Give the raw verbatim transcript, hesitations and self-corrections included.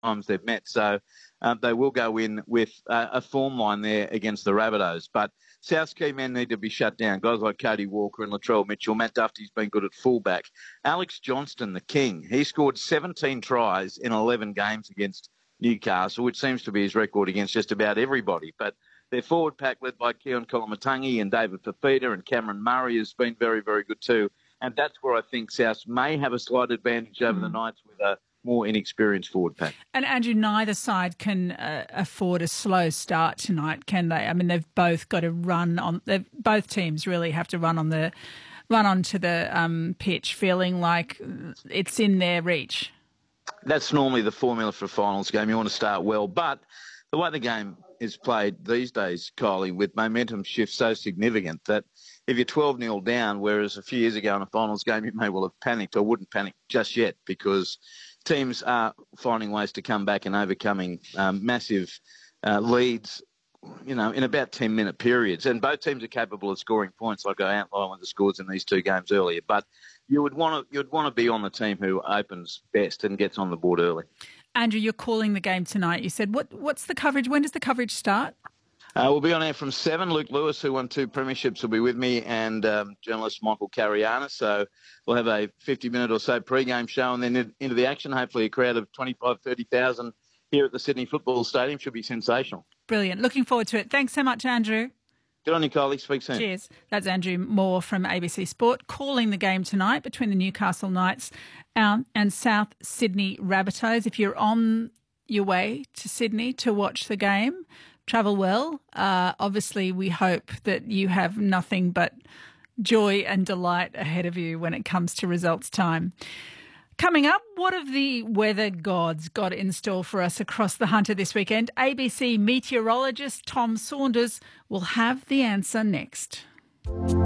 times they've met. So um, they will go in with uh, a form line there against the Rabbitohs. But South's key men need to be shut down. Guys like Cody Walker and Latrell Mitchell. Matt Duffy's been good at fullback. Alex Johnston, the king, he scored seventeen tries in eleven games against Newcastle, which seems to be his record against just about everybody. But their forward pack, led by Keon Kolomatangi and David Fafita, and Cameron Murray, has been very, very good too. And that's where I think South may have a slight advantage over mm. the Knights with a more inexperienced forward pack. And Andrew, neither side can uh, afford a slow start tonight, can they? I mean, they've both got to run on. Both teams really have to run on the run onto the um, pitch, feeling like it's in their reach. That's normally the formula for a finals game. You want to start well, but the way the game is played these days, Kylie, with momentum shifts so significant that if you're twelve nil down, whereas a few years ago in a finals game you may well have panicked, I wouldn't panic just yet, because teams are finding ways to come back and overcoming um, massive uh, leads, you know, in about ten-minute periods. And both teams are capable of scoring points, like I outlined with the scores in these two games earlier. But you would want to you'd want to be on the team who opens best and gets on the board early. Andrew, you're calling the game tonight. You said, what? what's the coverage? When does the coverage start? Uh, we'll be on air from seven. Luke Lewis, who won two premierships, will be with me, and um, journalist Michael Cariana. So we'll have a fifty-minute or so pre-game show, and then into the action. Hopefully a crowd of twenty-five, thirty thousand here at the Sydney Football Stadium. Should be sensational. Brilliant. Looking forward to it. Thanks so much, Andrew. Good on you, Kylie. Speak soon. Cheers. That's Andrew Moore from A B C Sport calling the game tonight between the Newcastle Knights um, and South Sydney Rabbitohs. If you're on your way to Sydney to watch the game, travel well. Uh, obviously, we hope that you have nothing but joy and delight ahead of you when it comes to results time. Coming up, what have the weather gods got in store for us across the Hunter this weekend? A B C meteorologist Tom Saunders will have the answer next.